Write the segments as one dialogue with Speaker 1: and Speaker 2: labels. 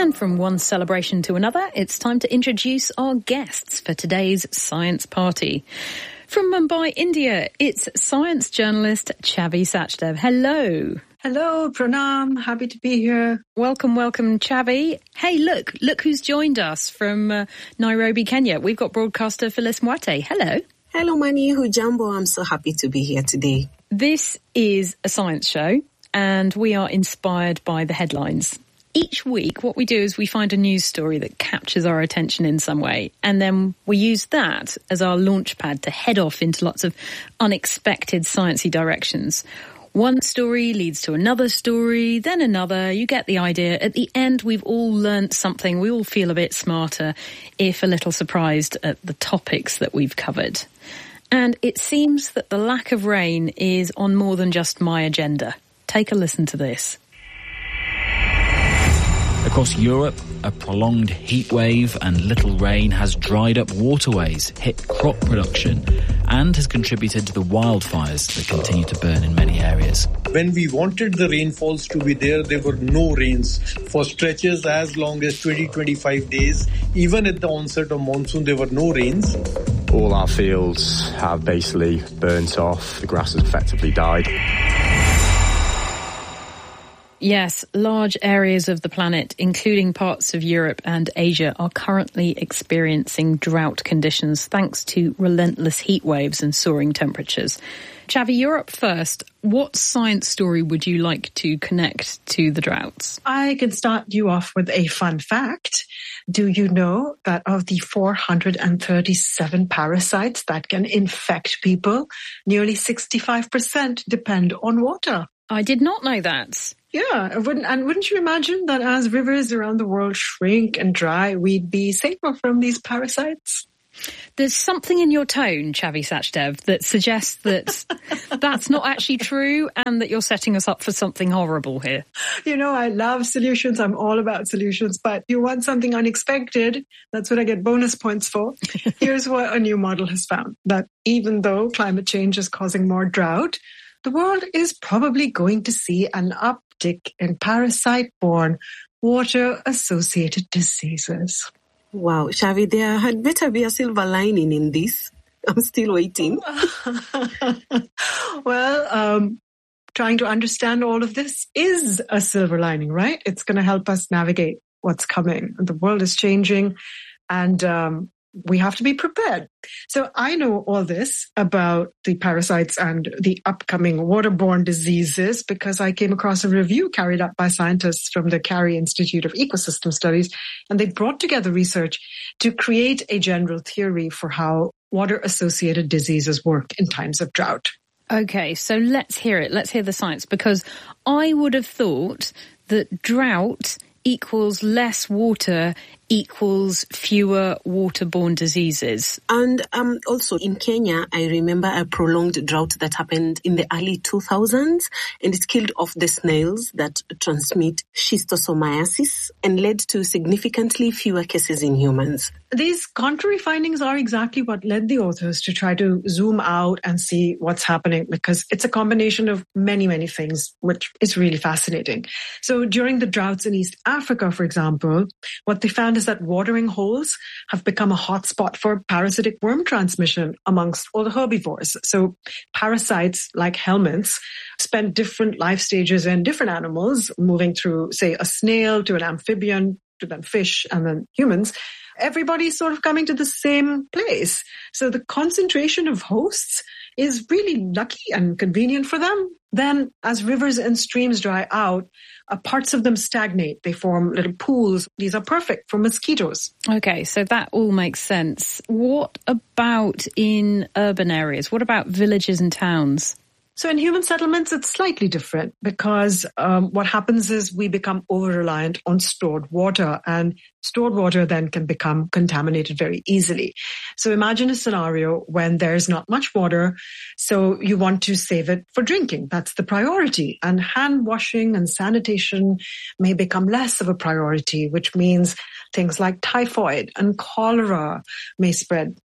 Speaker 1: And from one celebration to another, it's time to introduce our guests for today's Science Party. From Mumbai, India, it's science journalist Chavi Sachdev. Hello.
Speaker 2: Hello, pranam. Happy to be here.
Speaker 1: Welcome, Chavi. Hey, look who's joined us from Nairobi, Kenya. We've got broadcaster Phyllis Mwate. Hello.
Speaker 3: Hello, Mani. Hujambo. I'm so happy to be here today.
Speaker 1: This is a science show, and we are inspired by the headlines. Each week, what we do is we find a news story that captures our attention in some way, and then we use that as our launch pad to head off into lots of unexpected sciencey directions. One story leads to another story, then another. You get the idea. At the end, we've all learnt something. We all feel a bit smarter, if a little surprised at the topics that we've covered. And it seems that the lack of rain is on more than just my agenda. Take a listen to this.
Speaker 4: Across Europe, a prolonged heat wave and little rain has dried up waterways, hit crop production, and has contributed to the wildfires that continue to burn in many areas.
Speaker 5: When we wanted the rainfalls to be there were no rains for stretches as long as 20-25 days. Even at the onset of monsoon, there were no rains.
Speaker 6: All our fields have basically burnt off. The grass has effectively died.
Speaker 1: Yes, large areas of the planet, including parts of Europe and Asia, are currently experiencing drought conditions thanks to relentless heat waves and soaring temperatures. Chavi, you're up first. What science story would you like to connect to the droughts?
Speaker 2: I can start you off with a fun fact. Do you know that of the 437 parasites that can infect people, nearly 65% depend on water?
Speaker 1: I did not know that.
Speaker 2: Yeah, wouldn't you imagine that as rivers around the world shrink and dry, we'd be safer from these parasites?
Speaker 1: There's something in your tone, Chavi Sachdev, that suggests that that's not actually true and that you're setting us up for something horrible here.
Speaker 2: You know, I love solutions. I'm all about solutions, but you want something unexpected. That's what I get bonus points for. Here's what a new model has found, that even though climate change is causing more drought, the world is probably going to see an uptick in parasite-borne water-associated diseases.
Speaker 3: Wow, Chavi, there had better be a silver lining in this. I'm still waiting.
Speaker 2: Well, trying to understand all of this is a silver lining, right? It's going to help us navigate what's coming. The world is changing, and we have to be prepared. So I know all this about the parasites and the upcoming waterborne diseases because I came across a review carried out by scientists from the Carey Institute of Ecosystem Studies, and they brought together research to create a general theory for how water-associated diseases work in times of drought.
Speaker 1: Okay, so let's hear it. Let's hear the science, because I would have thought that drought equals less water equals fewer waterborne diseases.
Speaker 3: And also in Kenya, I remember a prolonged drought that happened in the early 2000s, and it killed off the snails that transmit schistosomiasis and led to significantly fewer cases in humans.
Speaker 2: These contrary findings are exactly what led the authors to try to zoom out and see what's happening, because it's a combination of many, many things, which is really fascinating. So during the droughts in East Africa, for example, what they found is that watering holes have become a hotspot for parasitic worm transmission amongst all the herbivores. So parasites like helminths spend different life stages in different animals, moving through, say, a snail to an amphibian, to then fish, and then humans. Everybody's sort of coming to the same place. So the concentration of hosts is really lucky and convenient for them. Then as rivers and streams dry out, parts of them stagnate. They form little pools. These are perfect for mosquitoes.
Speaker 1: Okay, so that all makes sense. What about in urban areas? What about villages and towns?
Speaker 2: So in human settlements, it's slightly different because what happens is we become over-reliant on stored water, and stored water then can become contaminated very easily. So imagine a scenario when there's not much water, so you want to save it for drinking. That's the priority. And hand washing and sanitation may become less of a priority, which means things like typhoid and cholera may spread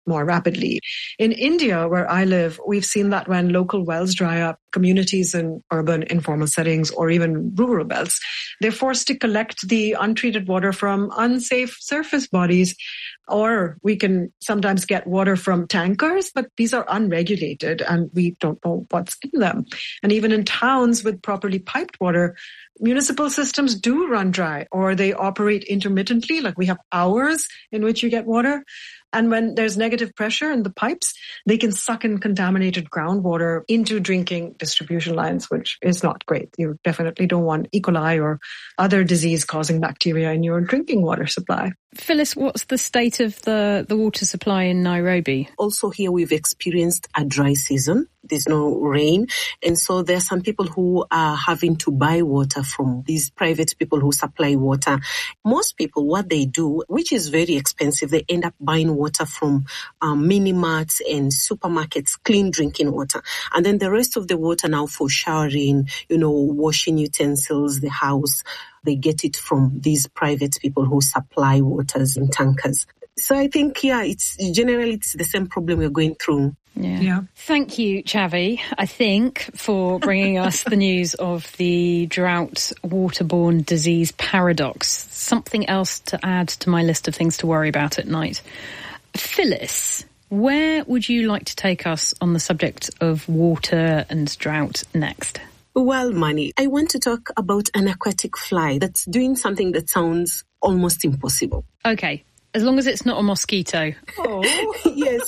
Speaker 2: more rapidly. In India, where I live, we've seen that when local wells dry up, communities in urban informal settings or even rural belts, they're forced to collect the untreated water from unsafe surface bodies. Or we can sometimes get water from tankers, but these are unregulated and we don't know what's in them. And even in towns with properly piped water, municipal systems do run dry or they operate intermittently, like we have hours in which you get water. And when there's negative pressure in the pipes, they can suck in contaminated groundwater into drinking distribution lines, which is not great. You definitely don't want E. coli or other disease-causing bacteria in your drinking water supply.
Speaker 1: Phyllis, what's the state of the water supply in Nairobi?
Speaker 3: Also here we've experienced a dry season. There's no rain. And so there are some people who are having to buy water from these private people who supply water. Most people, what they do, which is very expensive, they end up buying water from mini-marts and supermarkets, clean drinking water. And then the rest of the water now for showering, washing utensils, the house, they get it from these private people who supply waters in tankers. So I think, it's the same problem we're going through.
Speaker 1: Yeah. Thank you, Chavi, I think, for bringing us the news of the drought waterborne disease paradox. Something else to add to my list of things to worry about at night. Phyllis, where would you like to take us on the subject of water and drought next?
Speaker 3: Well, Mani, I want to talk about an aquatic fly that's doing something that sounds almost impossible.
Speaker 1: Okay. As long as it's not a mosquito.
Speaker 3: Oh, yes.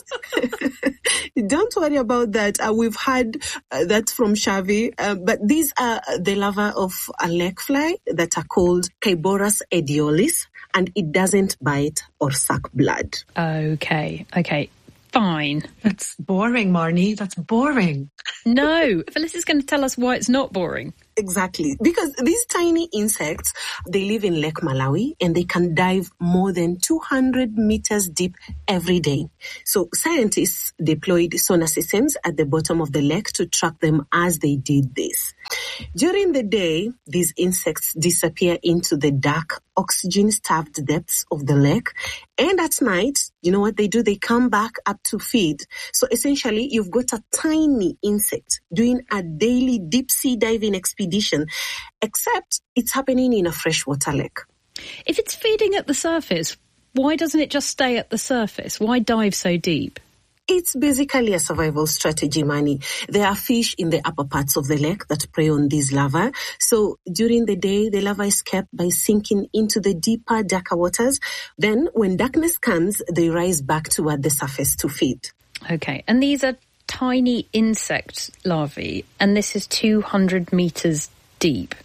Speaker 3: Don't worry about that. We've had that from Xavi. But these are the larvae of a lake fly that are called Kyborus ediolis, and it doesn't bite or suck blood.
Speaker 1: Okay. Fine.
Speaker 2: That's boring, Marnie. That's boring.
Speaker 1: No, Phyllis is going to tell us why it's not boring.
Speaker 3: Exactly. Because these tiny insects, they live in Lake Malawi and they can dive more than 200 meters deep every day. So scientists deployed sonar systems at the bottom of the lake to track them as they did this. During the day, these insects disappear into the dark, oxygen-starved depths of the lake. And at night, you know what they do? They come back up to feed. So essentially, you've got a tiny insect doing a daily deep sea diving expedition, except it's happening in a freshwater lake.
Speaker 1: If it's feeding at the surface, why doesn't it just stay at the surface? Why dive so deep?
Speaker 3: It's basically a survival strategy, Mani. There are fish in the upper parts of the lake that prey on these larvae. So during the day, the larvae is kept by sinking into the deeper, darker waters. Then when darkness comes, they rise back toward the surface to feed.
Speaker 1: Okay, and these are tiny insect larvae, and this is 200 meters deep.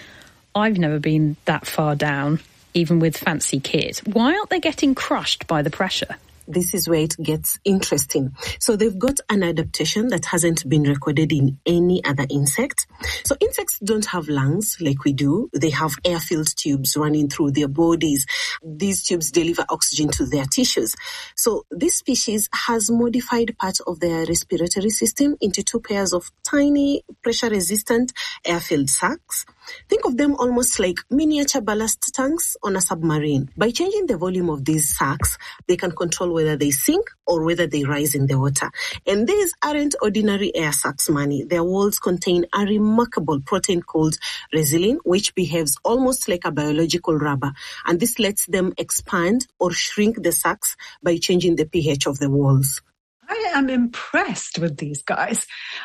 Speaker 1: I've never been that far down, even with fancy kit. Why aren't they getting crushed by the pressure?
Speaker 3: This is where it gets interesting. So they've got an adaptation that hasn't been recorded in any other insect. So insects don't have lungs like we do. They have air-filled tubes running through their bodies. These tubes deliver oxygen to their tissues. So this species has modified part of their respiratory system into two pairs of tiny pressure-resistant air-filled sacs. Think of them almost like miniature ballast tanks on a submarine. By changing the volume of these sacs, they can control whether they sink or whether they rise in the water. And these aren't ordinary air sacs, Mani. Their walls contain a remarkable protein called resilin, which behaves almost like a biological rubber. And this lets them expand or shrink the sacs by changing the pH of the walls.
Speaker 2: I am impressed with these guys.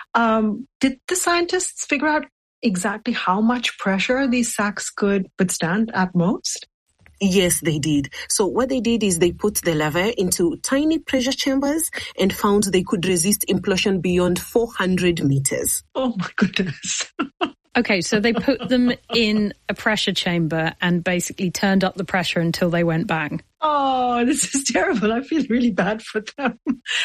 Speaker 2: Did the scientists figure out exactly how much pressure these sacs could withstand at most?
Speaker 3: Yes, they did. So what they did is they put the larvae into tiny pressure chambers and found they could resist implosion beyond 400 meters.
Speaker 2: Oh my goodness.
Speaker 1: Okay, so they put them in a pressure chamber and basically turned up the pressure until they went bang.
Speaker 2: Oh, this is terrible. I feel really bad for them.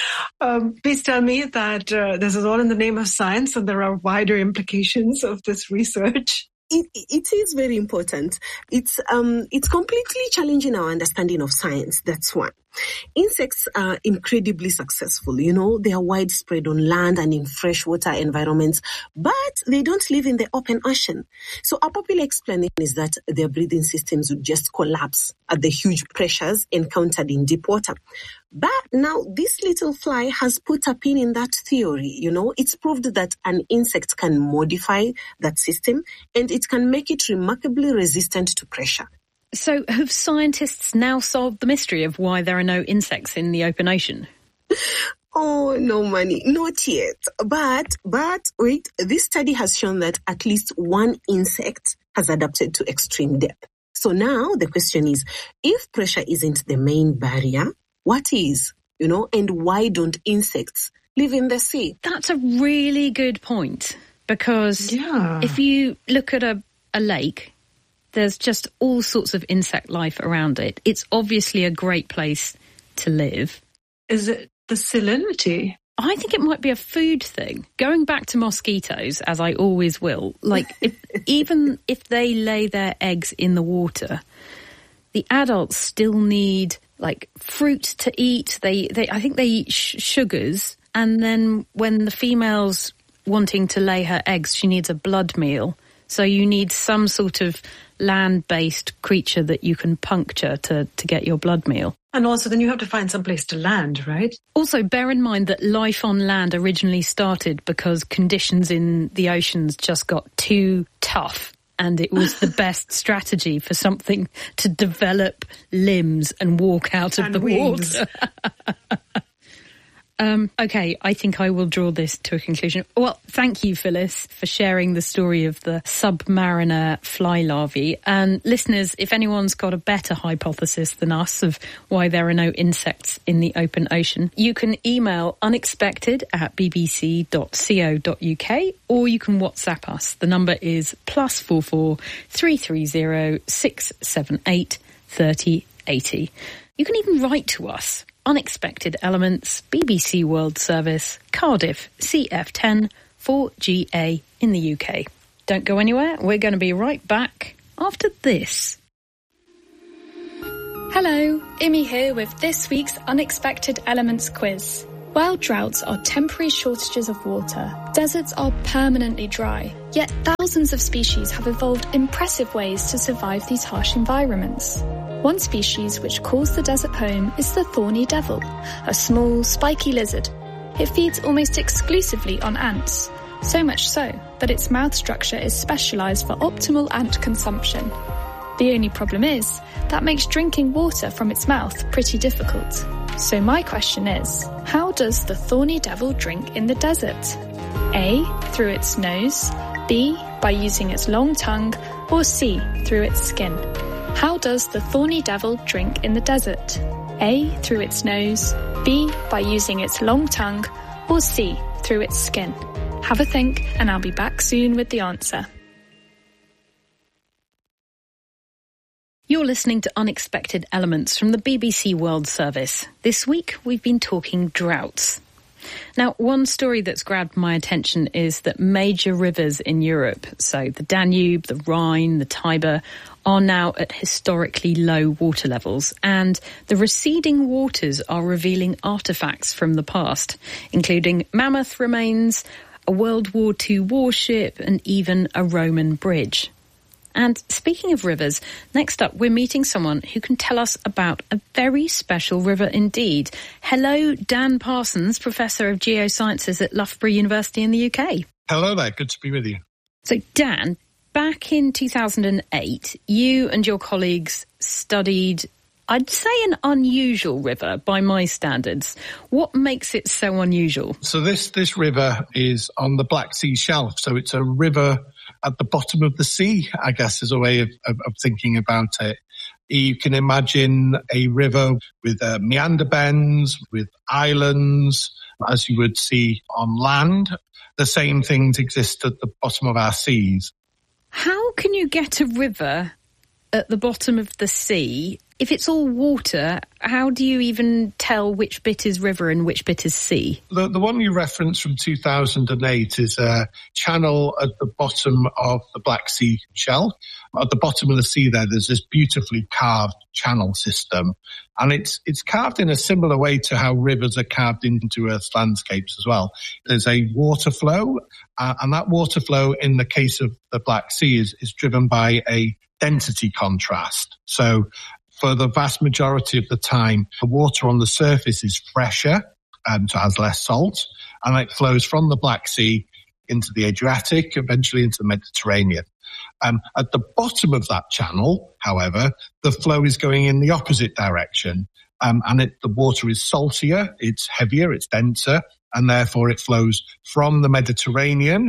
Speaker 2: Please tell me that this is all in the name of science and there are wider implications of this research.
Speaker 3: It is very important. It's completely challenging our understanding of science. That's one. Insects are incredibly successful. They are widespread on land and in freshwater environments, but they don't live in the open ocean. So a popular explanation is that their breathing systems would just collapse at the huge pressures encountered in deep water. But now this little fly has put a pin in that theory. It's proved that an insect can modify that system and it can make it remarkably resistant to pressure.
Speaker 1: So have scientists now solved the mystery of why there are no insects in the open ocean?
Speaker 3: Oh, no, Manny, not yet. But wait, this study has shown that at least one insect has adapted to extreme depth. So now the question is, if pressure isn't the main barrier, what is? And why don't insects live in the sea?
Speaker 1: That's a really good point, because if you look at a lake, there's just all sorts of insect life around it. It's obviously a great place to live.
Speaker 2: Is it the salinity?
Speaker 1: I think it might be a food thing. Going back to mosquitoes, as I always will, even if they lay their eggs in the water, the adults still need fruit to eat. I think they eat sugars, and then when the female's wanting to lay her eggs, she needs a blood meal. So you need some sort of land-based creature that you can puncture to get your blood meal.
Speaker 2: And also then you have to find some place to land, right?
Speaker 1: Also, bear in mind that life on land originally started because conditions in the oceans just got too tough, and it was the best strategy for something to develop limbs and walk out of the water. Okay, I think I will draw this to a conclusion. Well, thank you, Phyllis, for sharing the story of the submariner fly larvae. And listeners, if anyone's got a better hypothesis than us of why there are no insects in the open ocean, you can email unexpected@bbc.co.uk, or you can WhatsApp us. The number is +44 330 678 3080. You can even write to us. Unexpected Elements, BBC World Service, Cardiff, CF10 4GA in the UK. Don't go anywhere. We're going to be right back after this.
Speaker 7: Hello, Imi here with this week's Unexpected Elements quiz. While droughts are temporary shortages of water, deserts are permanently dry, yet thousands of species have evolved impressive ways to survive these harsh environments. One species which calls the desert home is the thorny devil, a small, spiky lizard. It feeds almost exclusively on ants, so much so that its mouth structure is specialised for optimal ant consumption. The only problem is, that makes drinking water from its mouth pretty difficult. So my question is, how does the thorny devil drink in the desert? A, through its nose, B, by using its long tongue, or C, through its skin? How does the thorny devil drink in the desert? A, through its nose, B, by using its long tongue, or C, through its skin? Have a think, and I'll be back soon with the answer.
Speaker 1: You're listening to Unexpected Elements from the BBC World Service. This week, we've been talking droughts. Now, one story that's grabbed my attention is that major rivers in Europe, so the Danube, the Rhine, the Tiber, are now at historically low water levels, and the receding waters are revealing artefacts from the past, including mammoth remains, a World War II warship, and even a Roman bridge. And speaking of rivers, next up we're meeting someone who can tell us about a very special river indeed. Hello, Dan Parsons, Professor of Geosciences at Loughborough University in the UK.
Speaker 8: Hello there, good to be with you.
Speaker 1: So Dan, back in 2008, you and your colleagues studied, I'd say, an unusual river by my standards. What makes it so unusual?
Speaker 8: So this river is on the Black Sea shelf, so it's a river at the bottom of the sea, I guess, is a way of thinking about it. You can imagine a river with meander bends, with islands, as you would see on land. The same things exist at the bottom of our seas.
Speaker 1: How can you get a river at the bottom of the sea if it's all water, how do you even tell which bit is river and which bit is sea?
Speaker 8: The one you referenced from 2008 is a channel at the bottom of the Black Sea shelf. At the bottom of the sea there's this beautifully carved channel system. And it's carved in a similar way to how rivers are carved into Earth's landscapes as well. There's a water flow, and that water flow in the case of the Black Sea is driven by a density contrast. So for the vast majority of the time, the water on the surface is fresher, so has less salt, and it flows from the Black Sea into the Adriatic, eventually into the Mediterranean. At the bottom of that channel, however, the flow is going in the opposite direction, and the water is saltier, it's heavier, it's denser, and therefore it flows from the Mediterranean,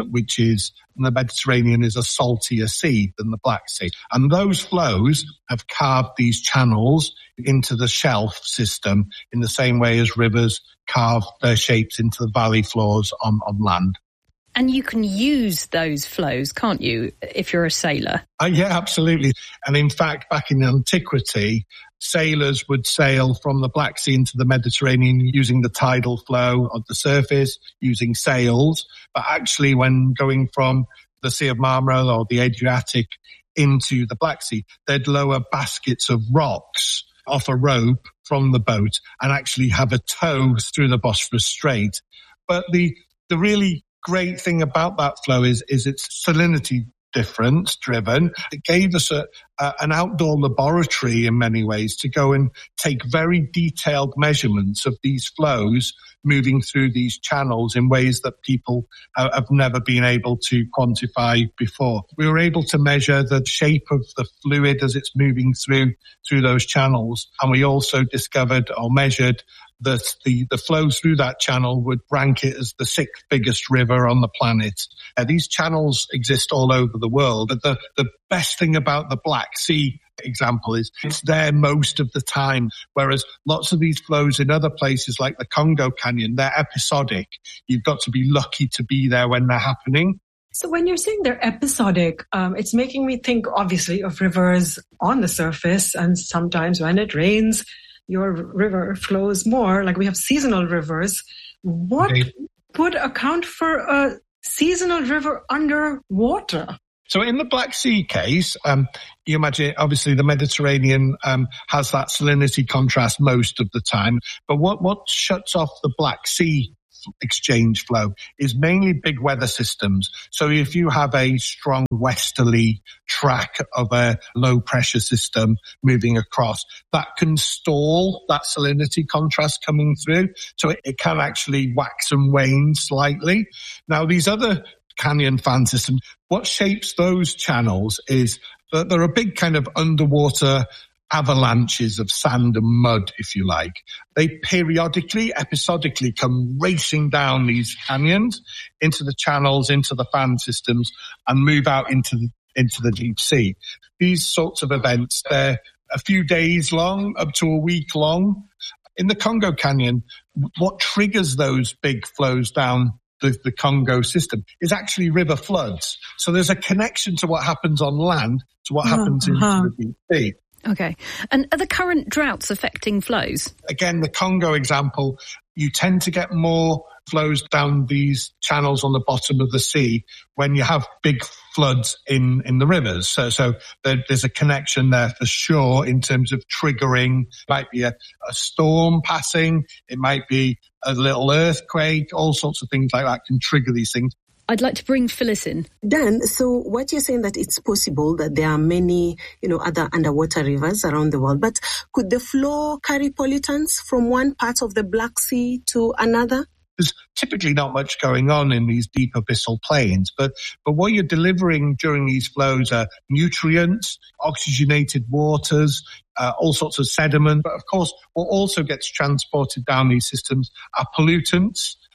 Speaker 8: the Mediterranean is a saltier sea than the Black Sea. And those flows have carved these channels into the shelf system in the same way as rivers carve their shapes into the valley floors on land.
Speaker 1: And you can use those flows, can't you, if you're a sailor?
Speaker 8: Yeah, absolutely. And in fact, back in antiquity, sailors would sail from the Black Sea into the Mediterranean using the tidal flow of the surface, using sails. But actually, when going from the Sea of Marmara or the Adriatic into the Black Sea, they'd lower baskets of rocks off a rope from the boat and actually have a tow through the Bosphorus Strait. But the really great thing about that flow is its salinity difference driven. It gave us an outdoor laboratory in many ways to go and take very detailed measurements of these flows moving through these channels in ways that people have never been able to quantify before. We were able to measure the shape of the fluid as it's moving through those channels, and we also discovered or measured that the flow through that channel would rank it as the 6th biggest river on the planet. These channels exist all over the world, but the best thing about the Black Sea example is it's there most of the time, whereas lots of these flows in other places like the Congo Canyon, they're episodic. You've got to be lucky to be there when they're happening.
Speaker 2: So when you're saying they're episodic, it's making me think obviously of rivers on the surface, and sometimes when it rains, your river flows more, like we have seasonal rivers. What would account for a seasonal river underwater?
Speaker 8: So in the Black Sea case, you imagine obviously the Mediterranean has that salinity contrast most of the time. But what shuts off the Black Sea exchange flow is mainly big weather systems. So if you have a strong westerly track of a low pressure system moving across, that can stall that salinity contrast coming through. So it can actually wax and wane slightly. Now these other canyon fan systems, what shapes those channels is that there are big kind of underwater avalanches of sand and mud, if you like. They periodically, episodically come racing down these canyons into the channels, into the fan systems, and move out into the deep sea. These sorts of events, they're a few days long, up to a week long. In the Congo Canyon, what triggers those big flows down the Congo system is actually river floods. So there's a connection to what happens on land to what happens into the deep sea.
Speaker 1: Okay. And are the current droughts affecting flows?
Speaker 8: Again, the Congo example, you tend to get more flows down these channels on the bottom of the sea when you have big floods in the rivers. So there's a connection there for sure in terms of triggering. It might be a storm passing. It might be a little earthquake. All sorts of things like that can trigger these things.
Speaker 1: I'd like to bring Phyllis in.
Speaker 3: Dan, so what you're saying that it's possible that there are many, other underwater rivers around the world, but could the flow carry pollutants from one part of the Black Sea to another?
Speaker 8: There's typically not much going on in these deep abyssal plains, but what you're delivering during these flows are nutrients, oxygenated waters, all sorts of sediment. But of course, what also gets transported down these systems are pollutants.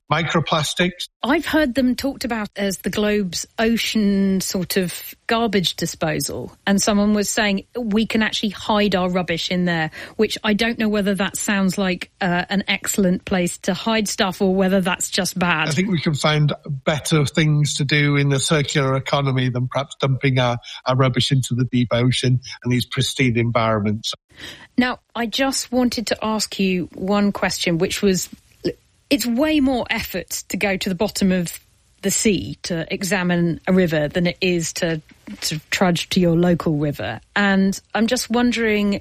Speaker 8: microplastics.
Speaker 1: I've heard them talked about as the globe's ocean sort of garbage disposal. And someone was saying we can actually hide our rubbish in there, which I don't know whether that sounds like an excellent place to hide stuff or whether that's just bad.
Speaker 8: I think we can find better things to do in the circular economy than perhaps dumping our rubbish into the deep ocean and these pristine environments.
Speaker 1: Now, I just wanted to ask you one question, which was, it's way more effort to go to the bottom of the sea to examine a river than it is to trudge to your local river. And I'm just wondering,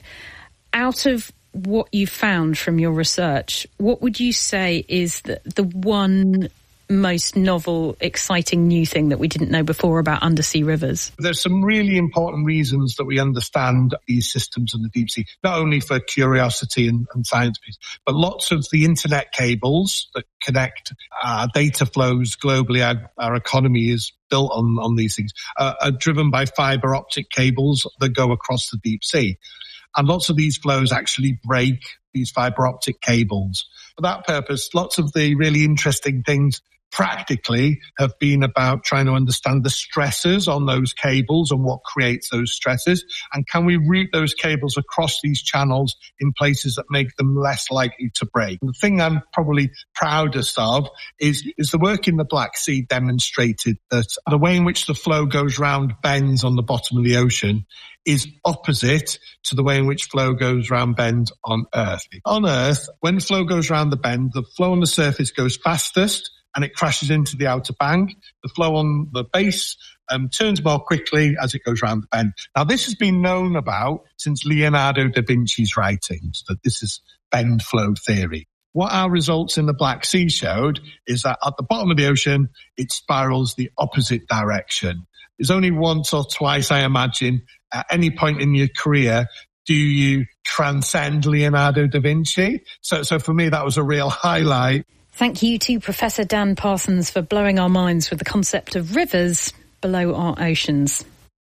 Speaker 1: out of what you found from your research, what would you say is the one most novel, exciting new thing that we didn't know before about undersea rivers?
Speaker 8: There's some really important reasons that we understand these systems in the deep sea, not only for curiosity and science piece, but lots of the internet cables that connect data flows globally. Our economy is built on these things, are driven by fiber optic cables that go across the deep sea. And lots of these flows actually break these fiber optic cables. For that purpose, lots of the really interesting things practically have been about trying to understand the stresses on those cables and what creates those stresses, and can we route those cables across these channels in places that make them less likely to break. And the thing I'm probably proudest of is the work in the Black Sea demonstrated that the way in which the flow goes round bends on the bottom of the ocean is opposite to the way in which flow goes round bends on Earth. On Earth, when flow goes round the bend, the flow on the surface goes fastest and it crashes into the outer bank. The flow on the base turns more quickly as it goes round the bend. Now, this has been known about since Leonardo da Vinci's writings, that this is bend flow theory. What our results in the Black Sea showed is that at the bottom of the ocean, it spirals the opposite direction. There's only once or twice, I imagine, at any point in your career, do you transcend Leonardo da Vinci? So for me, that was a real highlight.
Speaker 1: Thank you to Professor Dan Parsons for blowing our minds with the concept of rivers below our oceans.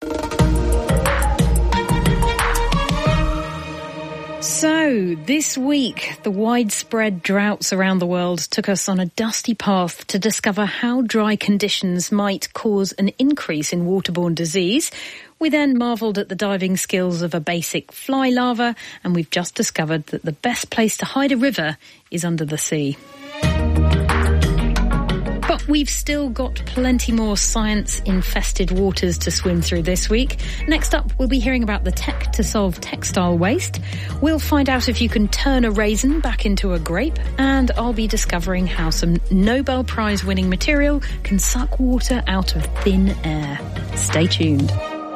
Speaker 1: So, this week, the widespread droughts around the world took us on a dusty path to discover how dry conditions might cause an increase in waterborne disease. We then marvelled at the diving skills of a basic fly larva, and we've just discovered that the best place to hide a river is under the sea. But we've still got plenty more science-infested waters to swim through this week. Next up, we'll be hearing about the tech to solve textile waste. We'll find out if you can turn a raisin back into a grape. And I'll be discovering how some Nobel Prize-winning material can suck water out of thin air. Stay tuned.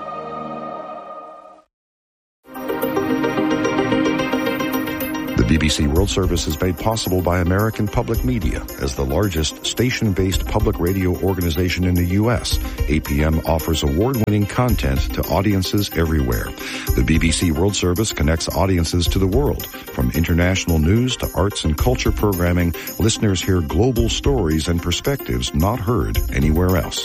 Speaker 9: The BBC World Service is made possible by American Public Media. As the largest station-based public radio organization in the U.S., APM offers award-winning content to audiences everywhere. The BBC World Service connects audiences to the world. From international news to arts and culture programming, listeners hear global stories and perspectives not heard anywhere else.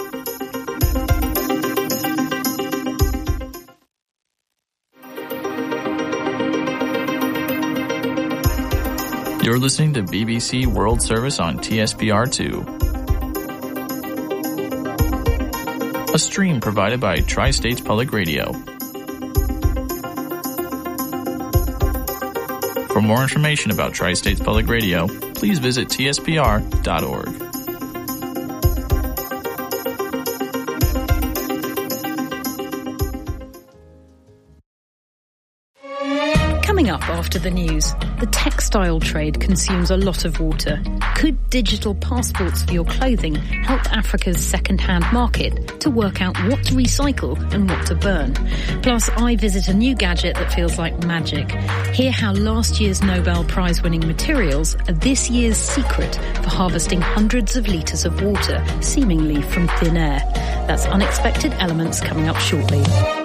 Speaker 10: You're listening to BBC World Service on TSPR2, a stream provided by Tri-States Public Radio. For more information about Tri-States Public Radio, please visit tspr.org.
Speaker 1: Coming up after the news, the textile trade consumes a lot of water. Could digital passports for your clothing help Africa's second-hand market to work out what to recycle and what to burn? Plus, I visit a new gadget that feels like magic. Hear how last year's Nobel Prize-winning materials are this year's secret for harvesting hundreds of litres of water, seemingly from thin air. That's Unexpected Elements coming up shortly.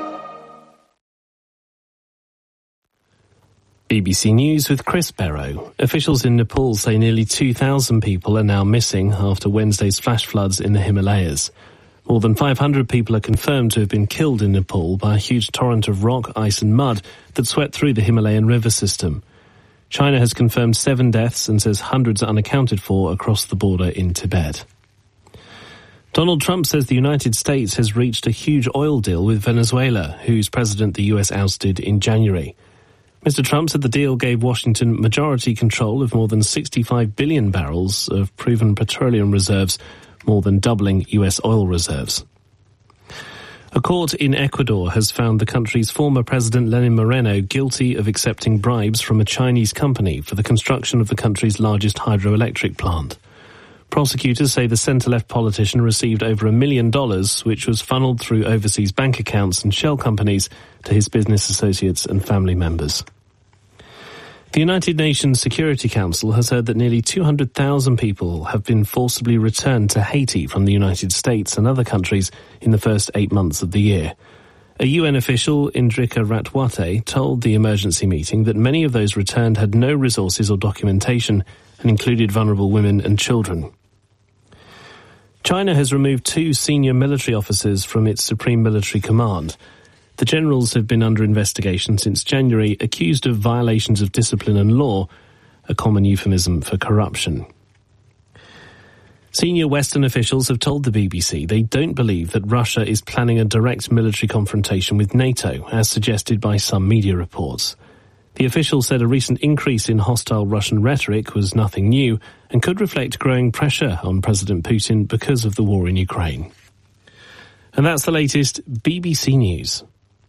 Speaker 11: BBC News with Chris Barrow. Officials in Nepal say nearly 2,000 people are now missing after Wednesday's flash floods in the Himalayas. More than 500 people are confirmed to have been killed in Nepal by a huge torrent of rock, ice and mud that swept through the Himalayan river system. China has confirmed 7 deaths and says hundreds are unaccounted for across the border in Tibet. Donald Trump says the United States has reached a huge oil deal with Venezuela, whose president the US ousted in January. Mr. Trump said the deal gave Washington majority control of more than 65 billion barrels of proven petroleum reserves, more than doubling US oil reserves. A court in Ecuador has found the country's former president Lenin Moreno guilty of accepting bribes from a Chinese company for the construction of the country's largest hydroelectric plant. Prosecutors say the centre-left politician received over $1 million, which was funneled through overseas bank accounts and shell companies to his business associates and family members. The United Nations Security Council has heard that nearly 200,000 people have been forcibly returned to Haiti from the United States and other countries in the first 8 months of the year. A UN official, Indrika Ratwate, told the emergency meeting that many of those returned had no resources or documentation and included vulnerable women and children. China has removed 2 senior military officers from its Supreme Military Command. The generals have been under investigation since January, accused of violations of discipline and law, a common euphemism for corruption. Senior Western officials have told the BBC they don't believe that Russia is planning a direct military confrontation with NATO, as suggested by some media reports. The official said a recent increase in hostile Russian rhetoric was nothing new and could reflect growing pressure on President Putin because of the war in Ukraine. And that's the latest BBC News.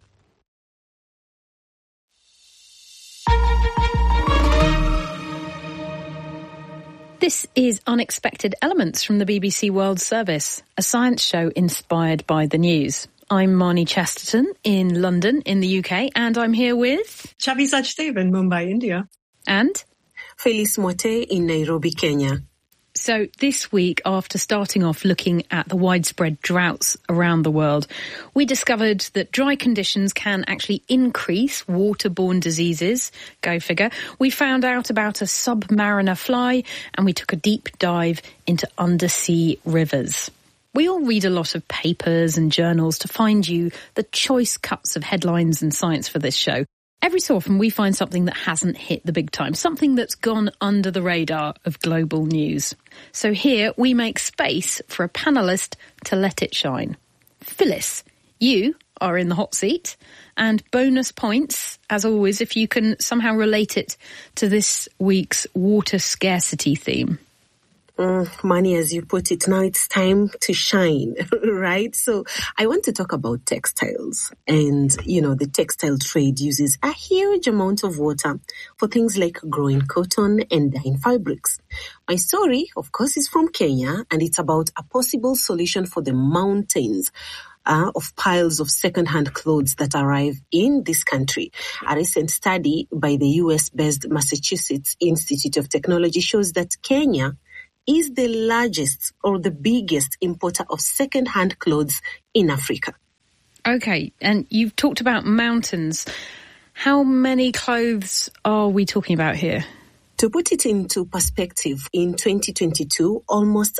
Speaker 1: This is Unexpected Elements from the BBC World Service, a science show inspired by the news. I'm Marnie Chesterton in London in the UK, and I'm here with...
Speaker 2: Chavi Sachdev in Mumbai, India.
Speaker 1: And...
Speaker 3: Felice Mote in Nairobi, Kenya.
Speaker 1: So this week, after starting off looking at the widespread droughts around the world, we discovered that dry conditions can actually increase waterborne diseases. Go figure. We found out about a submariner fly, and we took a deep dive into undersea rivers. We all read a lot of papers and journals to find you the choice cuts of headlines and science for this show. Every so often we find something that hasn't hit the big time, something that's gone under the radar of global news. So here we make space for a panellist to let it shine. Phyllis, you are in the hot seat, and bonus points, as always, if you can somehow relate it to this week's water scarcity theme.
Speaker 3: Money, as you put it, now it's time to shine, right? So I want to talk about textiles. And, the textile trade uses a huge amount of water for things like growing cotton and dyeing fabrics. My story, of course, is from Kenya, and it's about a possible solution for the mountains of piles of second-hand clothes that arrive in this country. A recent study by the US-based Massachusetts Institute of Technology shows that Kenya is the largest or the biggest importer of second-hand clothes in Africa.
Speaker 1: Okay, and you've talked about mountains. How many clothes are we talking about here?
Speaker 3: To put it into perspective, in 2022, almost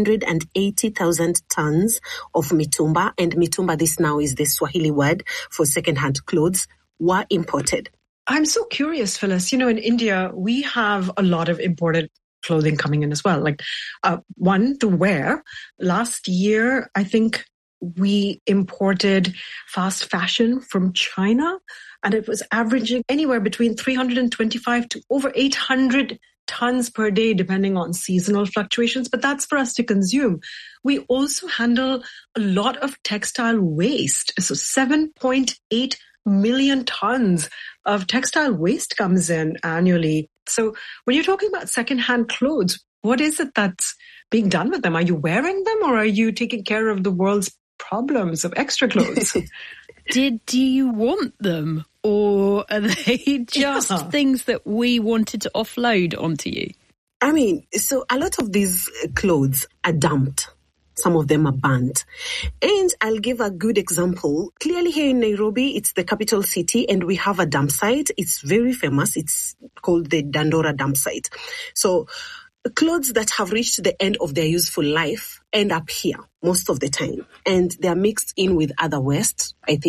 Speaker 3: 180,000 tons of mitumba, and mitumba, this now is the Swahili word for second-hand clothes, were imported.
Speaker 2: I'm so curious, Phyllis. In India, we have a lot of imported clothing coming in as well. Like one to wear. Last year, I think we imported fast fashion from China, and it was averaging anywhere between 325 to over 800 tons per day, depending on seasonal fluctuations. But that's for us to consume. We also handle a lot of textile waste. So 7.8 million tons of textile waste comes in annually. So when you're talking about secondhand clothes, what is it that's being done with them? Are you wearing them, or are you taking care of the world's problems of extra clothes?
Speaker 1: Do you want them, or are they just things that we wanted to offload onto you?
Speaker 3: So a lot of these clothes are dumped. Some of them are banned. And I'll give a good example. Clearly here in Nairobi, it's the capital city, and we have a dump site. It's very famous. It's called the Dandora dump site. So clothes that have reached the end of their useful life end up here most of the time. And they're mixed in with other waste. I think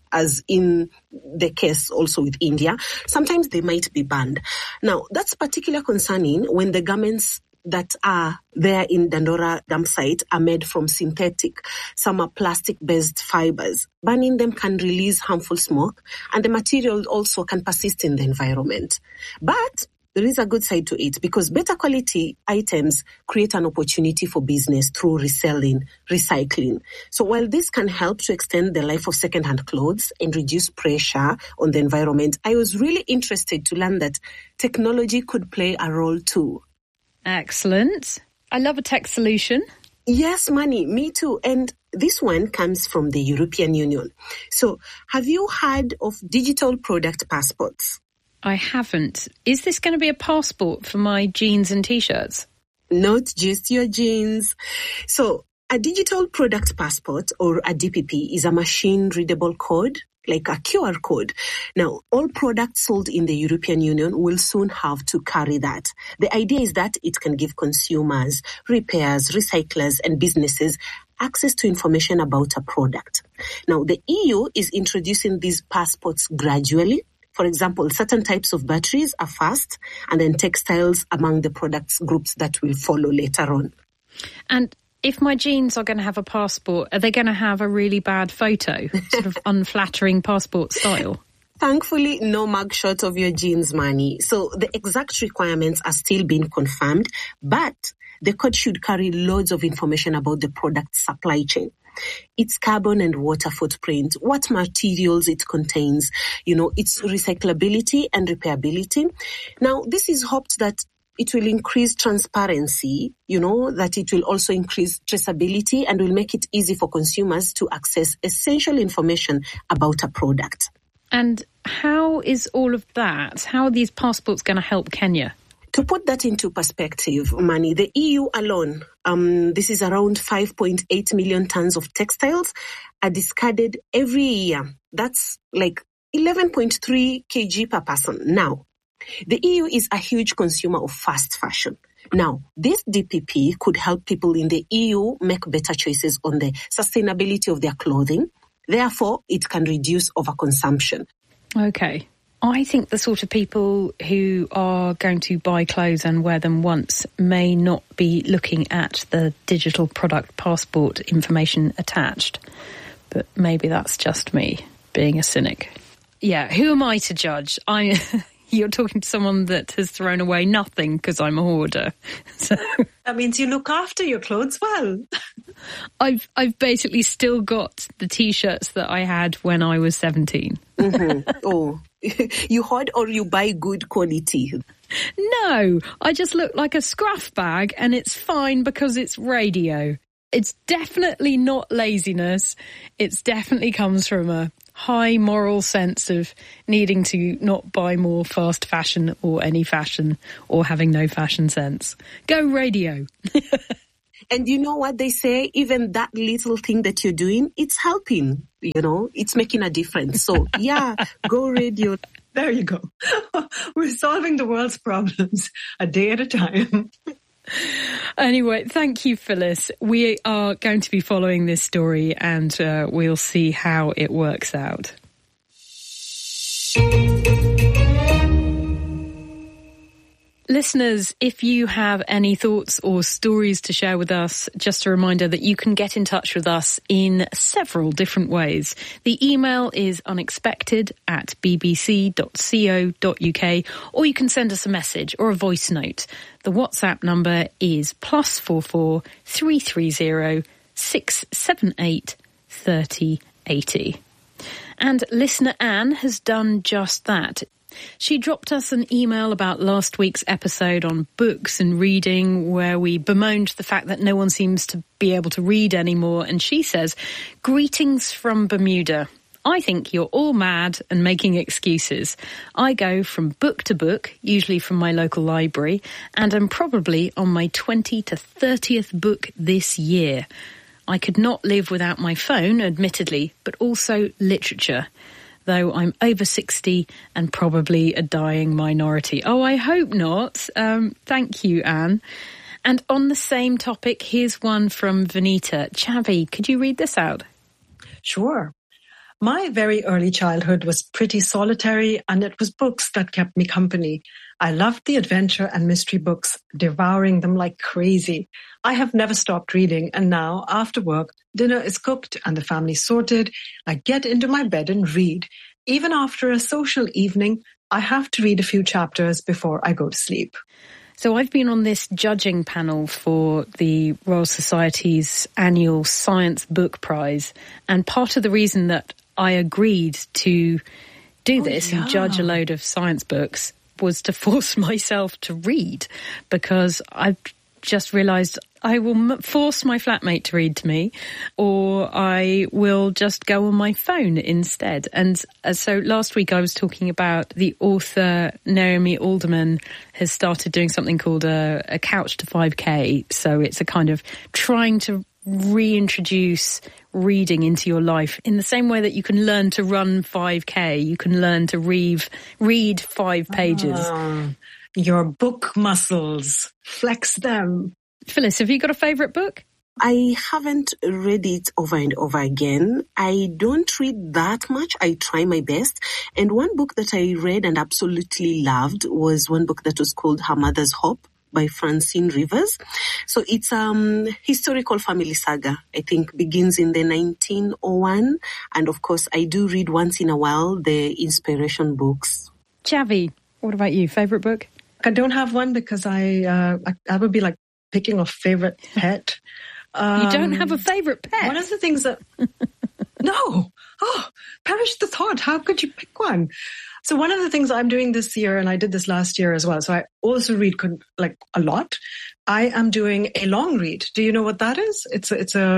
Speaker 3: as in the case also with India, sometimes they might be banned. Now, that's particularly concerning when the garments that are there in Dandora dump site are made from synthetic. Some are plastic-based fibers. Burning them can release harmful smoke, and the material also can persist in the environment. But there is a good side to it, because better quality items create an opportunity for business through reselling, recycling. So while this can help to extend the life of second-hand clothes and reduce pressure on the environment, I was really interested to learn that technology could play a role too.
Speaker 1: Excellent. I love a tech solution.
Speaker 3: Yes, Mani, me too. And this one comes from the European Union. So have you heard of digital product passports?
Speaker 1: I haven't. Is this going to be a passport for my jeans and T-shirts?
Speaker 3: Not just your jeans. So a digital product passport, or a DPP, is a machine-readable code, like a QR code. Now, all products sold in the European Union will soon have to carry that. The idea is that it can give consumers, repairs, recyclers, and businesses access to information about a product. Now, the EU is introducing these passports gradually. For example, certain types of batteries are first, and then textiles among the products groups that will follow later on.
Speaker 1: And if my jeans are going to have a passport, are they going to have a really bad photo, sort of unflattering passport style?
Speaker 3: Thankfully, no mugshot of your jeans, Mani. So the exact requirements are still being confirmed, but the code should carry loads of information about the product's supply chain. Its carbon and water footprint, what materials it contains, its recyclability and repairability. Now, this is hoped that it will increase transparency, that it will also increase traceability and will make it easy for consumers to access essential information about a product.
Speaker 1: And how is all of that? How are these passports going to help Kenya?
Speaker 3: To put that into perspective, Mani, the EU alone, this is around 5.8 million tons of textiles, are discarded every year. That's like 11.3 kg per person. Now, the EU is a huge consumer of fast fashion. Now, this DPP could help people in the EU make better choices on the sustainability of their clothing. Therefore, it can reduce overconsumption.
Speaker 1: Okay. I think the sort of people who are going to buy clothes and wear them once may not be looking at the digital product passport information attached. But maybe that's just me being a cynic. Yeah, who am I to judge? You're talking to someone that has thrown away nothing because I'm a hoarder. So
Speaker 2: that means you look after your clothes well.
Speaker 1: I've basically still got the T-shirts that I had when I was 17.
Speaker 3: Mm-hmm. Oh, you hoard or you buy good quality?
Speaker 1: No, I just look like a scruff bag, and it's fine because it's radio. It's definitely not laziness. It definitely comes from a high moral sense of needing to not buy more fast fashion or any fashion or having no fashion sense. Go radio.
Speaker 3: And you know what they say? Even that little thing that you're doing, it's helping, it's making a difference. So yeah, go radio.
Speaker 2: There you go. We're solving the world's problems a day at a time.
Speaker 1: Anyway, thank you, Phyllis. We are going to be following this story, and we'll see how it works out. Listeners, if you have any thoughts or stories to share with us, just a reminder that you can get in touch with us in several different ways. The email is unexpected@bbc.co.uk, or you can send us a message or a voice note. The WhatsApp number is +44 330 678 3080. And listener Anne has done just that. She dropped us an email about last week's episode on books and reading, where we bemoaned the fact that no one seems to be able to read anymore. And she says, "Greetings from Bermuda. I think you're all mad and making excuses. I go from book to book, usually from my local library, and I'm probably on my 20 to 30th book this year. I could not live without my phone, admittedly, but also literature. Though I'm over 60 and probably a dying minority." Oh, I hope not. Thank you, Anne. And on the same topic, here's one from Vanita. Chavi, could you read this out?
Speaker 2: Sure. My very early childhood was pretty solitary, and it was books that kept me company. I loved the adventure and mystery books, devouring them like crazy. I have never stopped reading, and now, after work, dinner is cooked and the family sorted. I get into my bed and read. Even after a social evening, I have to read a few chapters before I go to sleep.
Speaker 1: So I've been on this judging panel for the Royal Society's annual Science Book Prize, and part of the reason that I agreed to do this and judge a load of science books was to force myself to read, because I've just realised I will force my flatmate to read to me, or I will just go on my phone instead. And so last week I was talking about the author Naomi Alderman has started doing something called a Couch to 5K. So it's a kind of trying to reintroduce reading into your life in the same way that you can learn to run 5K. You can learn to read 5 pages.
Speaker 2: Your book muscles, flex them.
Speaker 1: Phyllis, have you got a favourite book?
Speaker 3: I haven't read it over and over again. I don't read that much. I try my best. And one book that I read and absolutely loved was one book that was called Her Mother's Hope by Francine Rivers. So it's historical family saga, I think, begins in the 1901. And of course, I do read once in a while the inspiration books.
Speaker 1: Javi, what about you? Favourite book?
Speaker 2: I don't have one because I would be like picking a favourite pet.
Speaker 1: You don't have a favourite pet?
Speaker 2: One of the things that... No. Oh, perish the thought. How could you pick one? So one of the things I'm doing this year, and I did this last year as well, so I also read like a lot. I am doing a long read. Do you know what that is? It's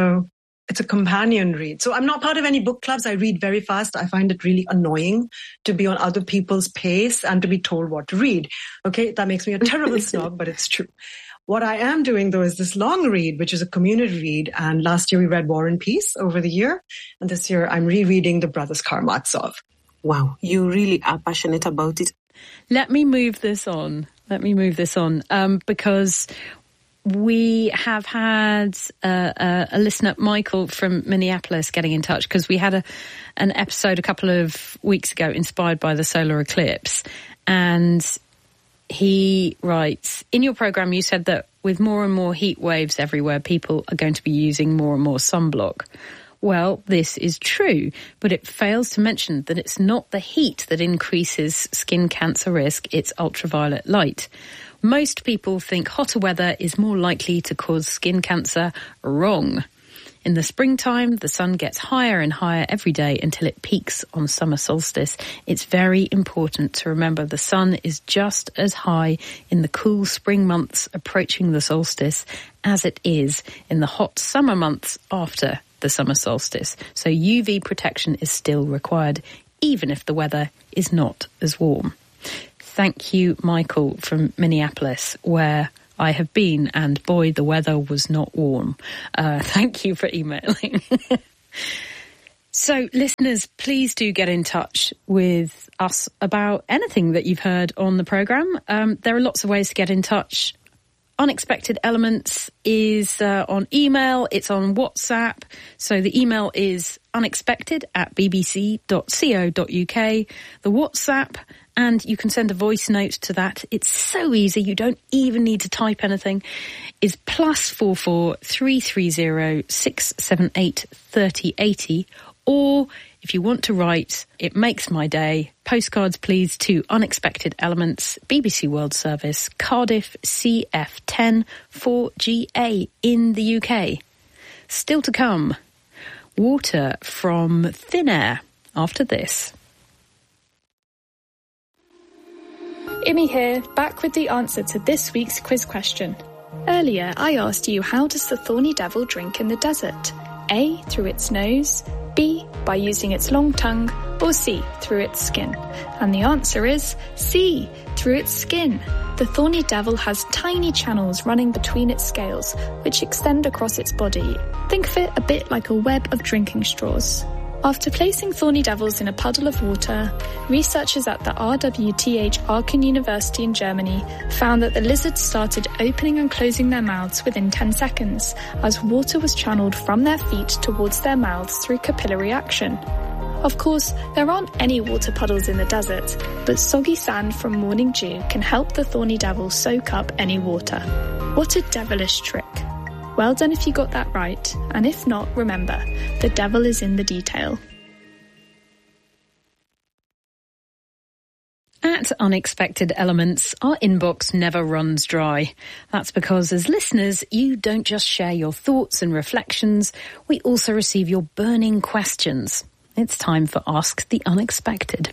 Speaker 2: a companion read. So I'm not part of any book clubs. I read very fast. I find it really annoying to be on other people's pace and to be told what to read. Okay, that makes me a terrible snob, but it's true. What I am doing, though, is this long read, which is a community read. And last year we read War and Peace over the year. And this year I'm rereading The Brothers Karamazov.
Speaker 3: Wow, you really are passionate about it.
Speaker 1: Let me move this on, because we have had a listener, Michael from Minneapolis, getting in touch, because we had an episode a couple of weeks ago inspired by the solar eclipse. And he writes, in your programme, you said that with more and more heat waves everywhere, people are going to be using more and more sunblock. Well, this is true, but it fails to mention that it's not the heat that increases skin cancer risk, it's ultraviolet light. Most people think hotter weather is more likely to cause skin cancer. Wrong. In the springtime, the sun gets higher and higher every day until it peaks on summer solstice. It's very important to remember the sun is just as high in the cool spring months approaching the solstice as it is in the hot summer months after the summer solstice. So UV protection is still required, even if the weather is not as warm. Thank you, Michael from Minneapolis, where I have been, and boy, the weather was not warm. Thank you for emailing. So, listeners, please do get in touch with us about anything that you've heard on the programme. There are lots of ways to get in touch. Unexpected Elements is on email, it's on WhatsApp. So the email is unexpected@bbc.co.uk. The WhatsApp, and you can send a voice note to that. It's so easy, you don't even need to type anything, is +44 330 678 3080. Or if you want to write, it makes my day. Postcards, please, to Unexpected Elements, BBC World Service, Cardiff CF10 4GA in the UK. Still to come, water from thin air after this.
Speaker 7: Imi here, back with the answer to this week's quiz question. Earlier, I asked you, how does the thorny devil drink in the desert? A, through its nose, B, by using its long tongue, or C, through its skin? And the answer is C, through its skin. The thorny devil has tiny channels running between its scales, which extend across its body. Think of it a bit like a web of drinking straws. After placing thorny devils in a puddle of water, researchers at the RWTH Aachen University in Germany found that the lizards started opening and closing their mouths within 10 seconds, as water was channeled from their feet towards their mouths through capillary action. Of course, there aren't any water puddles in the desert, but soggy sand from morning dew can help the thorny devil soak up any water. What a devilish trick. Well done if you got that right, and if not, remember, the devil is in the detail.
Speaker 1: At Unexpected Elements, our inbox never runs dry. That's because as listeners, you don't just share your thoughts and reflections, we also receive your burning questions. It's time for Ask the Unexpected.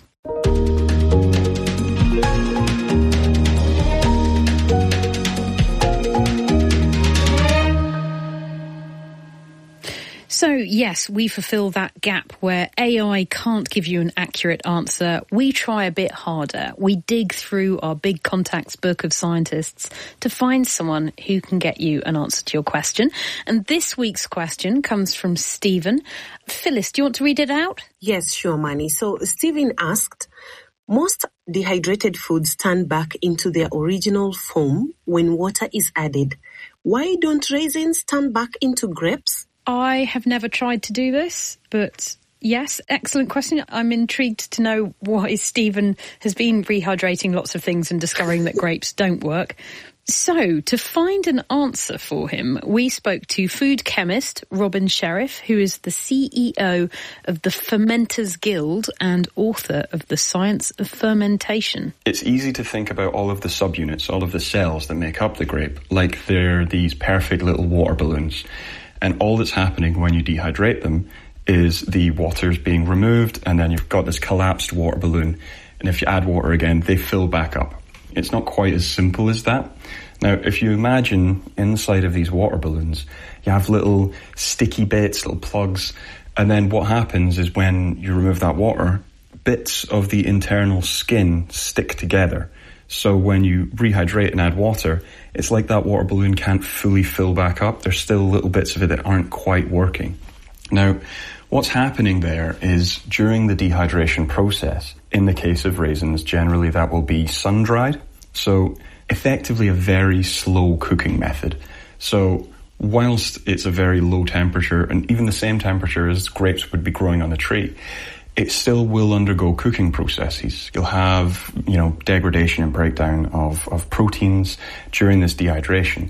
Speaker 1: So, yes, we fulfill that gap where AI can't give you an accurate answer. We try a bit harder. We dig through our big contacts book of scientists to find someone who can get you an answer to your question. And this week's question comes from Stephen. Phyllis, do you want to read it out?
Speaker 3: Yes, sure, Manny. So Stephen asked, most dehydrated foods turn back into their original form when water is added. Why don't raisins turn back into grapes?
Speaker 1: I have never tried to do this, but yes, excellent question. I'm intrigued to know why Stephen has been rehydrating lots of things and discovering that grapes don't work. So, to find an answer for him, we spoke to food chemist Robin Sherriff, who is the CEO of the Fermenters Guild and author of The Science of Fermentation.
Speaker 12: It's easy to think about all of the subunits, all of the cells that make up the grape, like they're these perfect little water balloons. And all that's happening when you dehydrate them is the water's being removed, and then you've got this collapsed water balloon. And if you add water again, they fill back up. It's not quite as simple as that. Now, if you imagine inside of these water balloons, you have little sticky bits, little plugs, and then what happens is when you remove that water, bits of the internal skin stick together. So when you rehydrate and add water, it's like that water balloon can't fully fill back up. There's still little bits of it that aren't quite working. Now, what's happening there is during the dehydration process, in the case of raisins, generally that will be sun-dried. So effectively a very slow cooking method. So whilst it's a very low temperature, and even the same temperature as grapes would be growing on the tree, it still will undergo cooking processes. You'll have, degradation and breakdown of proteins during this dehydration.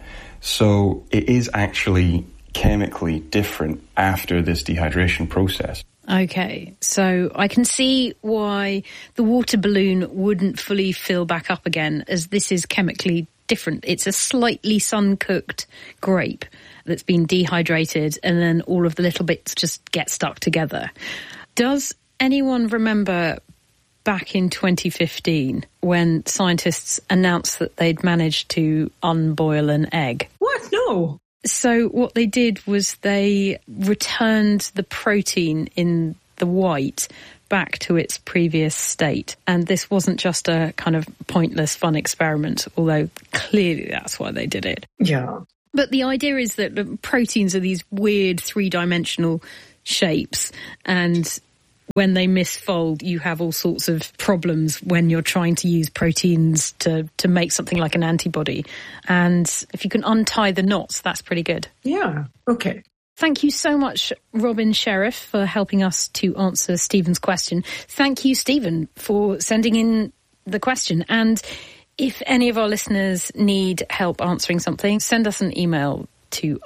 Speaker 12: So it is actually chemically different after this dehydration process.
Speaker 1: Okay, so I can see why the water balloon wouldn't fully fill back up again, as this is chemically different. It's a slightly sun-cooked grape that's been dehydrated, and then all of the little bits just get stuck together. Does anyone remember back in 2015 when scientists announced that they'd managed to unboil an egg?
Speaker 2: What? No.
Speaker 1: So what they did was they returned the protein in the white back to its previous state. And this wasn't just a kind of pointless fun experiment, although clearly that's why they did it.
Speaker 2: Yeah.
Speaker 1: But the idea is that the proteins are these weird three-dimensional shapes, and when they misfold, you have all sorts of problems when you're trying to use proteins to make something like an antibody. And if you can untie the knots, that's pretty good.
Speaker 2: Yeah, okay.
Speaker 1: Thank you so much, Robin Sherriff, for helping us to answer Stephen's question. Thank you, Stephen, for sending in the question. And if any of our listeners need help answering something, send us an email to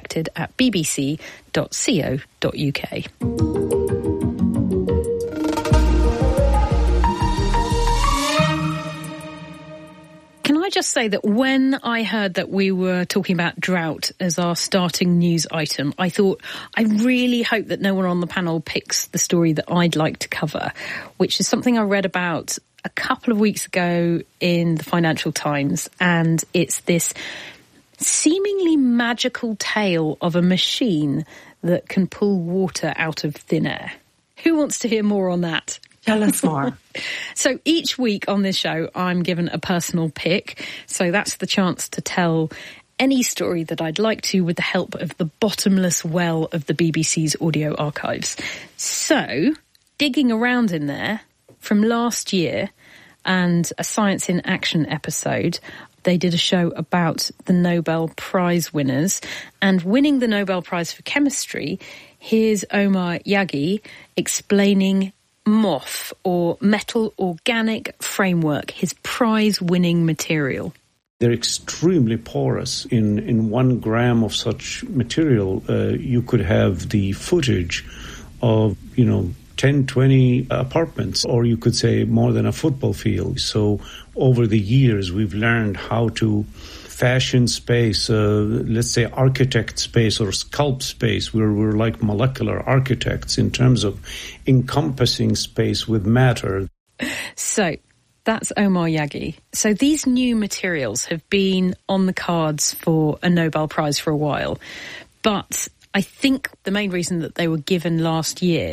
Speaker 1: unexpected@bbc.co.uk. Can I just say that when I heard that we were talking about drought as our starting news item, I thought, I really hope that no one on the panel picks the story that I'd like to cover, which is something I read about a couple of weeks ago in the Financial Times, and it's this seemingly magical tale of a machine that can pull water out of thin air. Who wants to hear more on that?
Speaker 2: Tell us more.
Speaker 1: So each week on this show, I'm given a personal pick. So that's the chance to tell any story that I'd like to with the help of the bottomless well of the BBC's audio archives. So, digging around in there from last year and a Science in Action episode, they did a show about the Nobel Prize winners. And winning the Nobel Prize for Chemistry, here's Omar Yaghi explaining MOF, or Metal Organic Framework, his prize-winning material.
Speaker 13: They're extremely porous. In 1 gram of such material, you could have the footage of, 10, 20 apartments, or you could say more than a football field. So over the years, we've learned how to fashion space, let's say architect space or sculpt space, where we're like molecular architects in terms of encompassing space with matter.
Speaker 1: So that's Omar Yaghi. So these new materials have been on the cards for a Nobel Prize for a while. But I think the main reason that they were given last year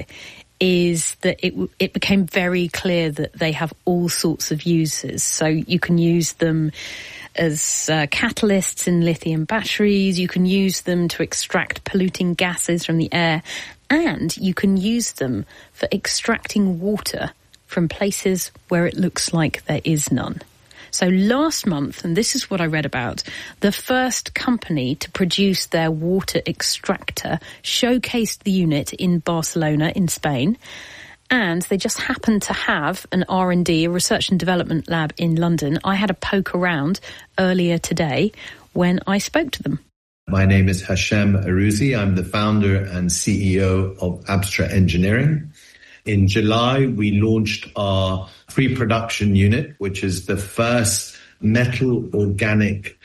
Speaker 1: is that it became very clear that they have all sorts of uses. So you can use them as catalysts in lithium batteries, you can use them to extract polluting gases from the air, and you can use them for extracting water from places where it looks like there is none. So last month, and this is what I read about, the first company to produce their water extractor showcased the unit in Barcelona in Spain. And they just happened to have an R&D, a research and development lab in London. I had a poke around earlier today when I spoke to them.
Speaker 14: My name is Hashem Arouzi. I'm the founder and CEO of Abstra Engineering. In July, we launched our pre-production unit, which is the first metal organic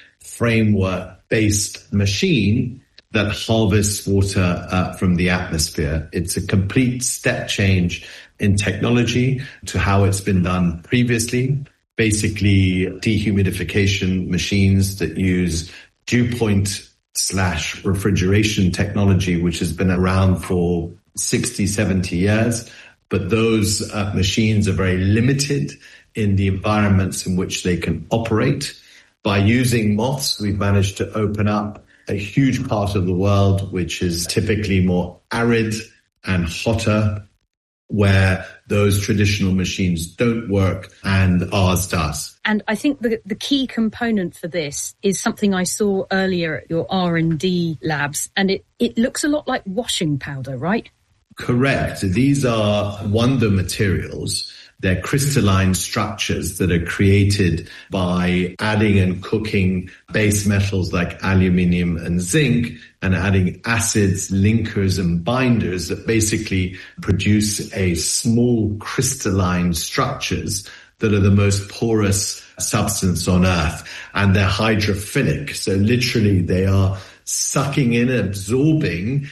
Speaker 14: framework-based machine that harvests water from the atmosphere. It's a complete step change in technology to how it's been done previously. Basically, dehumidification machines that use dew point / refrigeration technology, which has been around for 60, 70 years. But those machines are very limited in the environments in which they can operate. By using MOFs, we've managed to open up a huge part of the world, which is typically more arid and hotter, where those traditional machines don't work, and ours does.
Speaker 1: And I think the key component for this is something I saw earlier at your R&D labs, and it looks a lot like washing powder, right?
Speaker 14: Correct. These are wonder materials. They're crystalline structures that are created by adding and cooking base metals like aluminium and zinc, and adding acids, linkers, and binders that basically produce a small crystalline structures that are the most porous substance on Earth. And they're hydrophilic. So literally they are sucking in, absorbing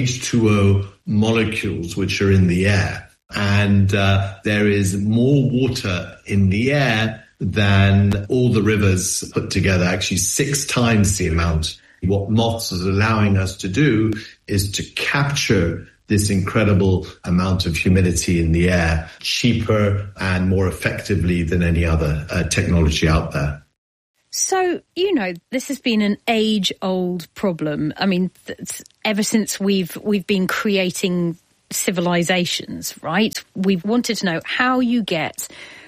Speaker 14: H2O molecules which are in the air. And there is more water in the air than all the rivers put together, actually 6 times the amount. What MOFs is allowing us to do is to capture this incredible amount of humidity in the air cheaper and more effectively than any other technology out there.
Speaker 1: So, this has been an age-old problem. I mean, ever since we've been creating civilizations, right? We've wanted to know how you get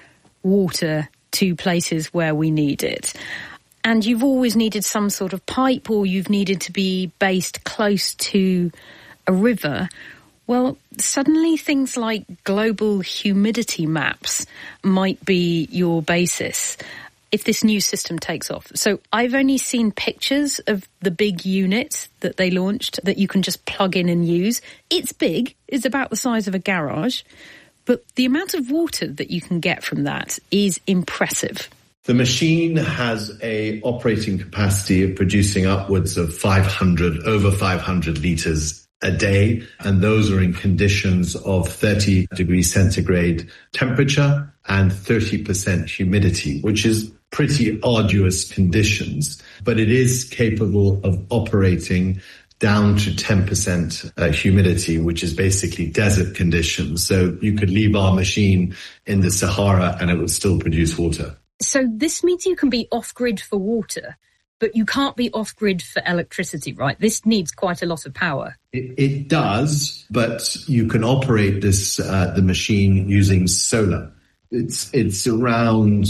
Speaker 1: water to places where we need it. And you've always needed some sort of pipe, or you've needed to be based close to a river. Well, suddenly things like global humidity maps might be your basis if this new system takes off. So I've only seen pictures of the big unit that they launched that you can just plug in and use. It's big. It's about the size of a garage. But the amount of water that you can get from that is impressive.
Speaker 14: The machine has a operating capacity of producing upwards of over 500 litres a day. And those are in conditions of 30 degrees centigrade temperature and 30% humidity, which is pretty arduous conditions, but it is capable of operating down to 10% humidity, which is basically desert conditions. So you could leave our machine in the Sahara and it would still produce water.
Speaker 1: So this means you can be off-grid for water, but you can't be off-grid for electricity, right? This needs quite a lot of power.
Speaker 14: It does, but you can operate the machine using solar. It's around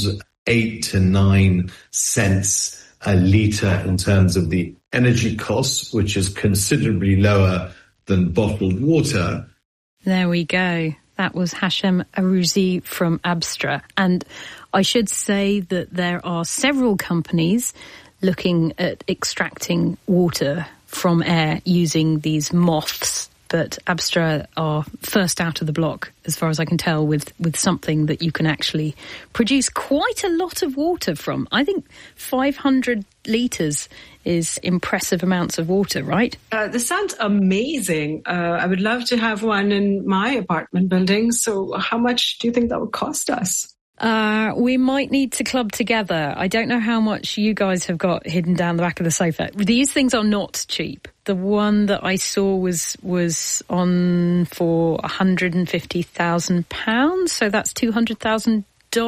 Speaker 14: 8 to 9 cents a litre in terms of the energy costs, which is considerably lower than bottled water.
Speaker 1: There we go. That was Hashem Arouzi from Abstra. And I should say that there are several companies looking at extracting water from air using these moths, but Abstra are first out of the block, as far as I can tell, with something that you can actually produce quite a lot of water from. I think 500 litres is impressive amounts of water, right?
Speaker 2: This sounds amazing. I would love to have one in my apartment building. So how much do you think that would cost us?
Speaker 1: We might need to club together. I don't know how much you guys have got hidden down the back of the sofa. These things are not cheap. The one that I saw was on for £150,000, so that's $200,000.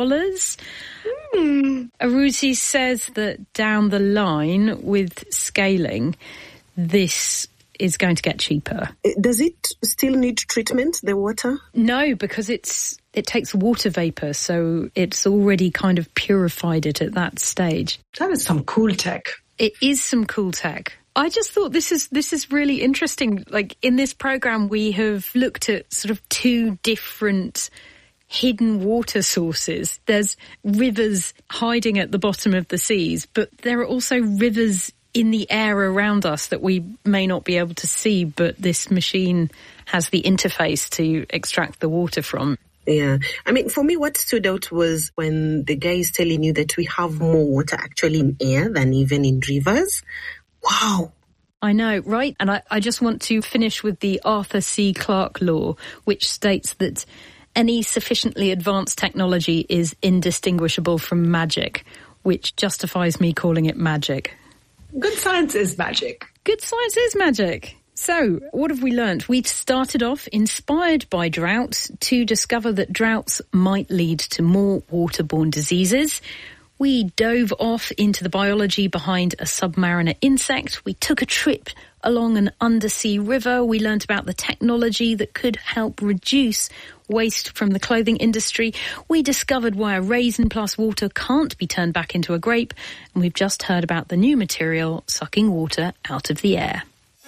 Speaker 1: Arouzi says that down the line with scaling, this is going to get cheaper.
Speaker 3: Does it still need treatment, the water?
Speaker 1: No, because it takes water vapour, so it's already kind of purified it at that stage.
Speaker 2: That is some cool tech.
Speaker 1: It is some cool tech. I just thought this is really interesting. Like, in this programme, we have looked at sort of two different hidden water sources. There's rivers hiding at the bottom of the seas, but there are also rivers in the air around us that we may not be able to see, but this machine has the interface to extract the water from.
Speaker 3: Yeah. I mean, for me, what stood out was when the guy is telling you that we have more water actually in air than even in rivers. Wow.
Speaker 1: I know, right? And I just want to finish with the Arthur C. Clarke law, which states that any sufficiently advanced technology is indistinguishable from magic, which justifies me calling it magic.
Speaker 2: Good science is magic.
Speaker 1: Good science is magic. So, what have we learnt? We started off inspired by droughts to discover that droughts might lead to more waterborne diseases. We dove off into the biology behind a submariner insect. We took a trip along an undersea river. We learnt about the technology that could help reduce waste from the clothing industry. We discovered why a raisin plus water can't be turned back into a grape. And we've just heard about the new material sucking water out of the air.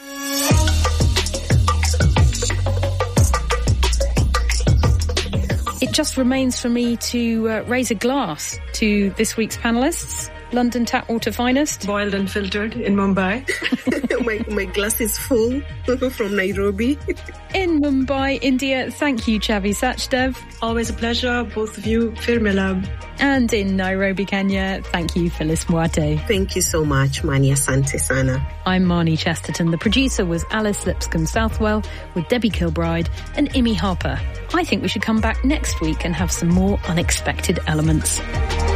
Speaker 1: It just remains for me to raise a glass to this week's panellists. London Tap Water Finest.
Speaker 2: Boiled and filtered in Mumbai.
Speaker 3: my glass is full from Nairobi.
Speaker 1: In Mumbai, India, thank you, Chavi Sachdev.
Speaker 2: Always a pleasure, both of you. Fir milab.
Speaker 1: And in Nairobi, Kenya, thank you, Phyllis Mwate.
Speaker 3: Thank you so much, Mani. Asante sana.
Speaker 1: I'm Marnie Chesterton. The producer was Alice Lipscomb-Southwell with Debbie Kilbride and Imi Harper. I think we should come back next week and have some more unexpected elements.